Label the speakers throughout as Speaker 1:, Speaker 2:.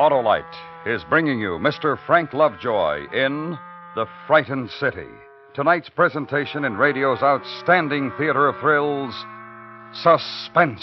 Speaker 1: Autolite is bringing you Mr. Frank Lovejoy in The Frightened City. Tonight's presentation in radio's outstanding theater of thrills, Suspense.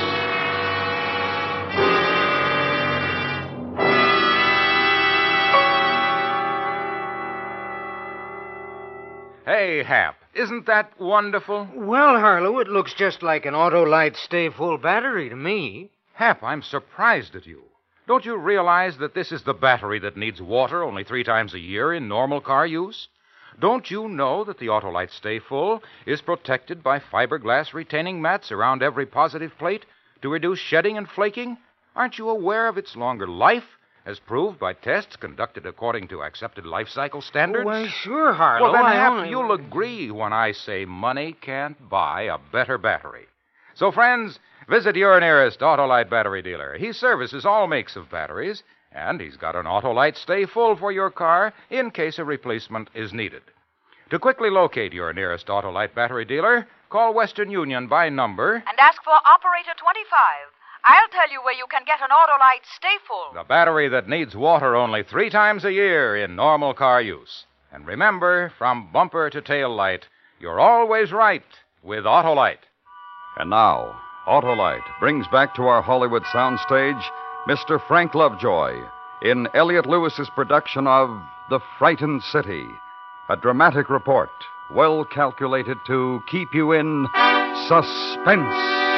Speaker 2: Hey, Hap, isn't that wonderful?
Speaker 3: Well, Harlow, it looks just like an Autolite Stay Full battery to me.
Speaker 2: Hap, I'm surprised at you. Don't you realize that this is the battery that needs water only 3 times a year in normal car use? Don't you know that the Autolite Stay Full is protected by fiberglass retaining mats around every positive plate to reduce shedding and flaking? Aren't you aware of its longer life, as proved by tests conducted according to accepted life cycle standards?
Speaker 3: Why, sure, Harlow.
Speaker 2: Well, then, Hap,
Speaker 3: only...
Speaker 2: you'll agree when I say money can't buy a better battery. So, friends, visit your nearest Autolite battery dealer. He services all makes of batteries, and he's got an Autolite Stay Full for your car in case a replacement is needed. To quickly locate your nearest Autolite battery dealer, call Western Union by number
Speaker 4: and ask for Operator 25. I'll tell you where you can get an Autolite Stay Full.
Speaker 2: the battery that needs water only 3 times a year in normal car use. And remember, from bumper to tail light, you're always right with Autolite.
Speaker 1: And now, Autolite brings back to our Hollywood soundstage Mr. Frank Lovejoy in Elliot Lewis's production of The Frightened City, a dramatic report well calculated to keep you in suspense.